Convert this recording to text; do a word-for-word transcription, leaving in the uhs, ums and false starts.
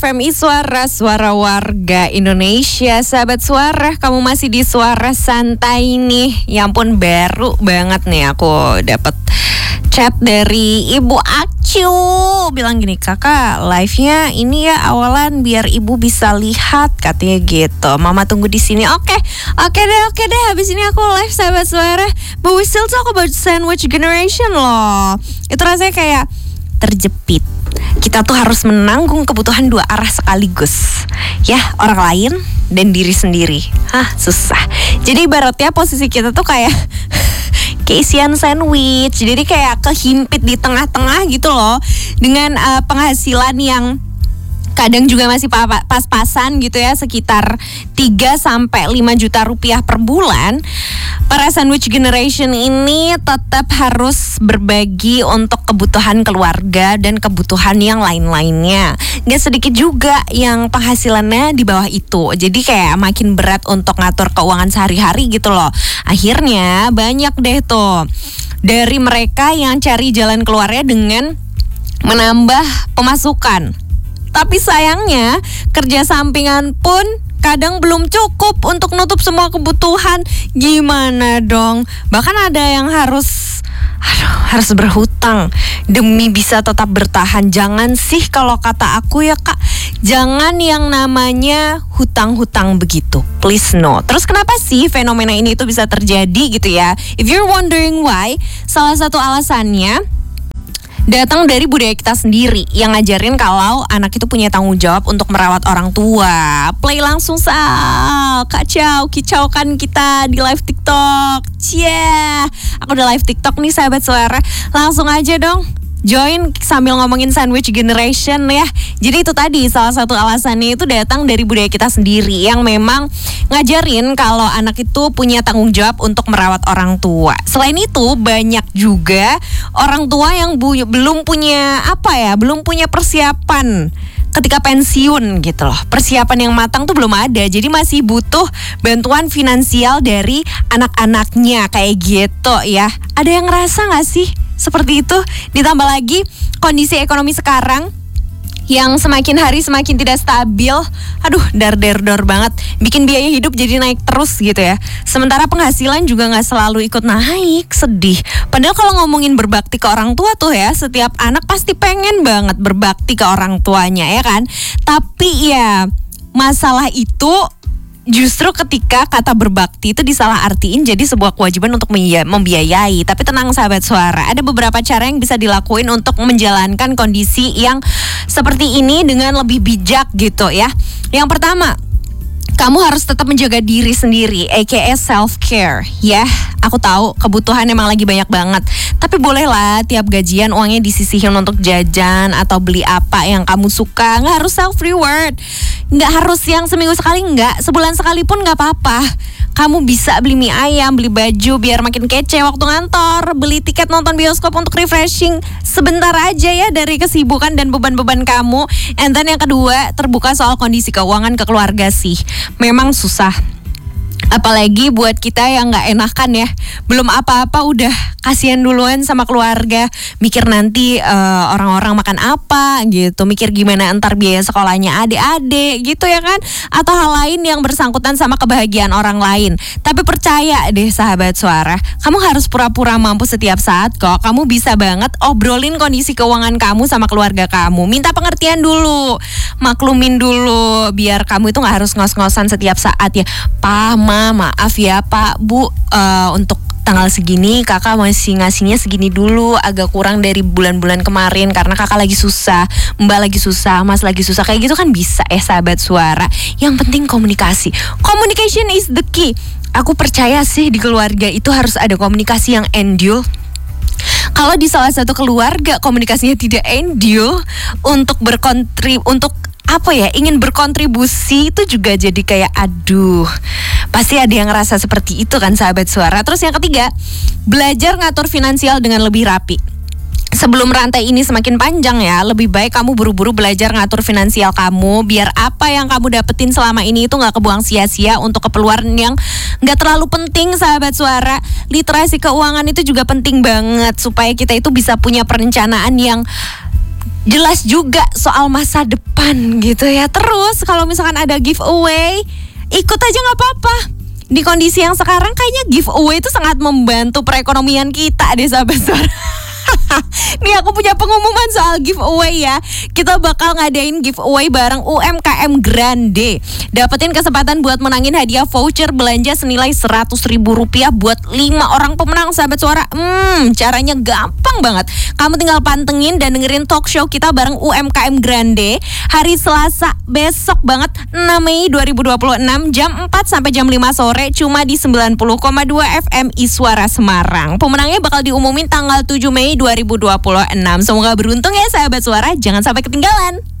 F M I Suara, Suara Warga Indonesia. Sahabat Suara, kamu masih di Suara Santai nih. Ya ampun, baru banget nih aku dapat chat dari Ibu Acu. Bilang gini, kakak live-nya ini ya awalan biar ibu bisa lihat, katanya gitu. Mama tunggu di sini. Oke, oke deh, oke deh. Habis ini aku live, sahabat Suara. But we still talk about sandwich generation loh. Itu rasanya kayak terjepit. Kita tuh harus menanggung kebutuhan dua arah sekaligus. Ya, orang lain dan diri sendiri. Hah, susah. Jadi ibaratnya posisi kita tuh kayak keisian sandwich. Jadi kayak kehimpit di tengah-tengah gitu loh. Dengan uh, penghasilan yang kadang juga masih pas-pasan gitu ya, sekitar tiga sampai lima juta rupiah per bulan. Para sandwich generation ini tetap harus berbagi untuk kebutuhan keluarga dan kebutuhan yang lain-lainnya. Gak sedikit juga yang penghasilannya di bawah itu. Jadi kayak makin berat untuk ngatur keuangan sehari-hari gitu loh. Akhirnya banyak deh tuh dari mereka yang cari jalan keluarnya dengan menambah pemasukan. Tapi sayangnya kerja sampingan pun kadang belum cukup untuk nutup semua kebutuhan. Gimana dong? Bahkan ada yang harus aduh, harus berhutang demi bisa tetap bertahan. Jangan sih kalau kata aku ya kak, jangan yang namanya hutang-hutang begitu. Please no. Terus kenapa sih fenomena ini itu bisa terjadi gitu ya? If you're wondering why, salah satu alasannya datang dari budaya kita sendiri yang ngajarin kalau anak itu punya tanggung jawab untuk merawat orang tua. Play langsung Sal. Kacau, kicaukan kita di live TikTok. Cie, aku udah live TikTok nih sahabat Suara. Langsung aja dong join sambil ngomongin sandwich generation ya. Jadi itu tadi salah satu alasannya itu datang dari budaya kita sendiri yang memang ngajarin kalau anak itu punya tanggung jawab untuk merawat orang tua. Selain itu banyak juga orang tua yang bu- belum punya apa ya, belum punya persiapan ketika pensiun gitu loh. Persiapan yang matang tuh belum ada. Jadi masih butuh bantuan finansial dari anak-anaknya kayak gitu ya. Ada yang ngerasa gak sih seperti itu? Ditambah lagi kondisi ekonomi sekarang yang semakin hari semakin tidak stabil. Aduh, dar-der-dor banget. Bikin biaya hidup jadi naik terus gitu ya. Sementara penghasilan juga gak selalu ikut naik. Sedih. Padahal kalau ngomongin berbakti ke orang tua tuh ya, setiap anak pasti pengen banget berbakti ke orang tuanya ya kan. Tapi ya masalah itu justru ketika kata berbakti itu disalahartiin jadi sebuah kewajiban untuk membiayai. Tapi tenang sahabat Suara, ada beberapa cara yang bisa dilakuin untuk menjalankan kondisi yang seperti ini dengan lebih bijak gitu ya. Yang pertama, kamu harus tetap menjaga diri sendiri, aka self-care ya. Aku tahu kebutuhan emang lagi banyak banget, tapi bolehlah tiap gajian uangnya disisihin untuk jajan atau beli apa yang kamu suka. Nggak harus self-reward, nggak harus yang seminggu sekali, nggak, sebulan sekali pun nggak apa-apa. Kamu bisa beli mie ayam, beli baju biar makin kece waktu ngantor, beli tiket nonton bioskop untuk refreshing sebentar aja ya dari kesibukan dan beban-beban kamu. And then yang kedua, terbuka soal kondisi keuangan ke keluarga sih. Memang susah, apalagi buat kita yang gak enakan ya. Belum apa-apa udah kasihan duluan sama keluarga. Mikir nanti uh, orang-orang makan apa gitu. Mikir gimana entar biaya sekolahnya adik-adik gitu ya kan. Atau hal lain yang bersangkutan sama kebahagiaan orang lain. Tapi percaya deh sahabat Suara, kamu harus pura-pura mampu setiap saat kok. Kamu bisa banget obrolin kondisi keuangan kamu sama keluarga kamu. Minta pengertian dulu, maklumin dulu, biar kamu itu gak harus ngos-ngosan setiap saat ya. Pak, Ma, maaf ya Pak, Bu, uh, untuk tanggal segini kakak masih ngasihnya segini dulu, agak kurang dari bulan-bulan kemarin karena kakak lagi susah, mbak lagi susah, mas lagi susah. Kayak gitu kan bisa eh sahabat Suara. Yang penting komunikasi. Communication is the key. Aku percaya sih di keluarga itu harus ada komunikasi yang endul. Kalau di salah satu keluarga komunikasinya tidak endul untuk berkontrib untuk apa ya, ingin berkontribusi itu juga jadi kayak aduh, pasti ada yang ngerasa seperti itu kan sahabat Suara. Terus yang ketiga, belajar ngatur finansial dengan lebih rapi. Sebelum rantai ini semakin panjang ya, lebih baik kamu buru-buru belajar ngatur finansial kamu, biar apa yang kamu dapetin selama ini itu gak kebuang sia-sia untuk keperluan yang gak terlalu penting sahabat Suara. Literasi keuangan itu juga penting banget supaya kita itu bisa punya perencanaan yang jelas juga soal masa depan gitu ya. Terus kalau misalkan ada giveaway, ikut aja nggak apa-apa. Di kondisi yang sekarang kayaknya giveaway itu sangat membantu perekonomian kita deh sahabat suara. Nih aku punya pengumuman soal giveaway ya. Kita bakal ngadain giveaway bareng U M K M Grande. Dapetin kesempatan buat menangin hadiah voucher belanja senilai seratus ribu rupiah buat lima orang pemenang sahabat suara. Hmm, caranya gampang banget. Kamu tinggal pantengin dan dengerin talk show kita bareng U M K M Grande hari Selasa besok banget enam Mei dua ribu dua puluh enam jam empat sampai jam lima sore cuma di sembilan puluh koma dua F M Iswara Semarang. Pemenangnya bakal diumumin tanggal tujuh Mei dua ribu dua puluh enam. Semoga beruntung ya sahabat suara, jangan sampai ketinggalan.